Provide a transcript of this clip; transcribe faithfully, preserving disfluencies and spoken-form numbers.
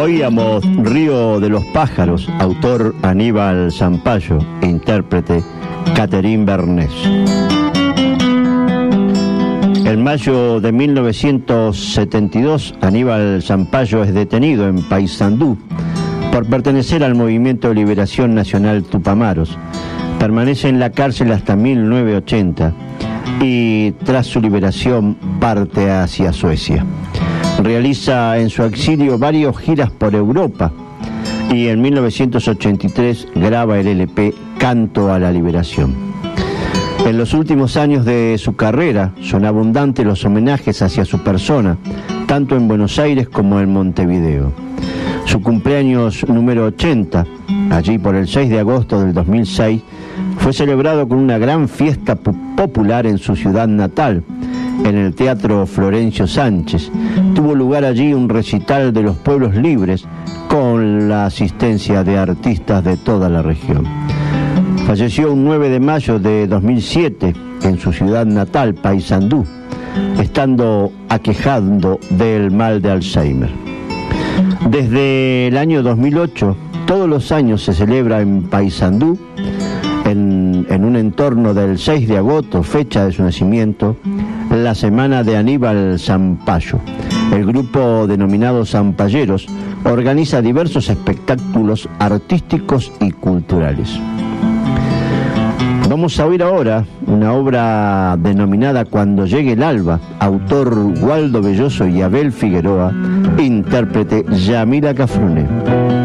Oíamos Río de los Pájaros, autor Aníbal Zampayo, intérprete Catherine Bernés. En mayo de mil novecientos setenta y dos, Aníbal Zampayo es detenido en Paysandú por pertenecer al Movimiento de Liberación Nacional Tupamaros. Permanece en la cárcel hasta mil novecientos ochenta y tras su liberación parte hacia Suecia. Realiza en su exilio varias giras por Europa y en mil novecientos ochenta y tres graba el L P Canto a la Liberación. En los últimos años de su carrera son abundantes los homenajes hacia su persona, tanto en Buenos Aires como en Montevideo. Su cumpleaños número ochenta, allí por el seis de agosto del dos mil seis, fue celebrado con una gran fiesta popular en su ciudad natal, en el Teatro Florencio Sánchez. Tuvo lugar allí un recital de los pueblos libres con la asistencia de artistas de toda la región. Falleció un nueve de mayo de dos mil siete en su ciudad natal, Paysandú, estando aquejando del mal de Alzheimer. Desde el año dos mil ocho, todos los años se celebra en Paysandú, en, en un entorno del seis de agosto, fecha de su nacimiento, la Semana de Aníbal Zampayo. El grupo denominado Zampayeros organiza diversos espectáculos artísticos y culturales. Vamos a oír ahora una obra denominada Cuando llegue el alba, autor Waldo Belloso y Abel Figueroa, intérprete Yamila Cafrune.